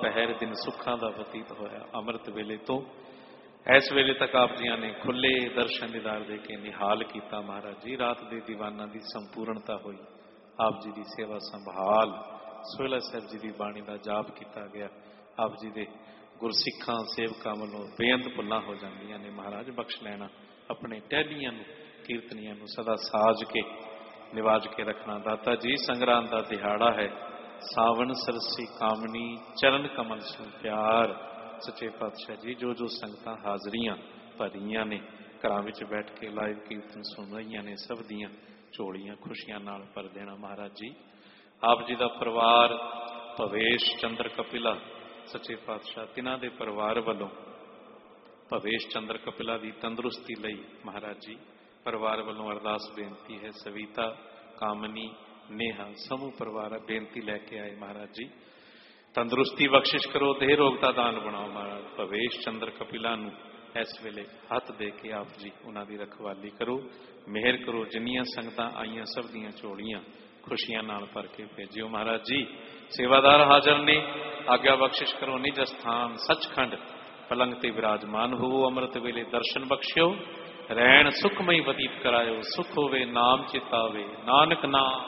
पहर दिन सुखां दा बतीत होया। अमृत वेले तो इस वेले तक आप जियां ने खुले दर्शन दीदार दे के निहाल किया महाराज जी। रात दे दीवाना की संपूर्णता हुई। आप जी की सेवा संभाल सोहला साहब जी की बाणी का जाप किया गया। आप जी के गुरसिखां सेवकां वालों बेअंत भुल्लां हो जांदियां ने। महाराज बख्श लैना अपने टहलियां नूं कीर्तनियां नूं सदा साज के निवाज के रखना। दाता जी संगरांद का दिहाड़ा है। सावन सरसी कामनी चरण कमल सु प्यार। सच्चे पातशाह जी जो जो संगतां हाजरियां भरियां ने घरां विच बैठ के लाइव कीर्तन सुन रही ने सब दियां झोलियां खुशियां नाल भर देना। महाराज जी आप जी का परिवार भवेश चंद्र कपिला सच्चे पातशाह तिन्हां दे परिवार वालों भवेश चंद्र कपिला की तंदुरुस्ती लई महाराज जी परिवार वालों अरदास बेनती है। सविता कामनी नेहा समूह परिवार बेनती लैके आए महाराज जी तंदुरुस्ती बख्शिश करो देह रोगता दान बनाओ। महाराज भवेश चंद्र कपिला नूं इस वेले हथ दे के आप जी उन्हां दी रखवाली करो मेहर करो। जिन्नियां संगतां आईयां सब दियां झोलियां खुशियां नाल भर के भेजियो। महाराज जी सेवादार हाजर ने आग्या बख्शिश करो। निज स्थान सचखंड पलंग ते विराजमान हो। अमृत वेले दर्शन बख्शियो रैन सुखमई बतीत करायो। सुख होवे नाम चितावे नानक नाम।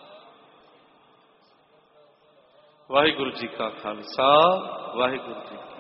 वाहिगुरु जी का खालसा वाहिगुरु जी